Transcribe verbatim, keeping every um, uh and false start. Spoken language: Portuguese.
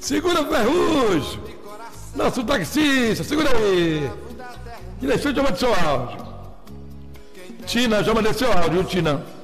Segura, Ferrugem. Nosso taxista, segura aí. E deixa eu chamar de seu áudio. Tina, já mandei seu áudio, Tina.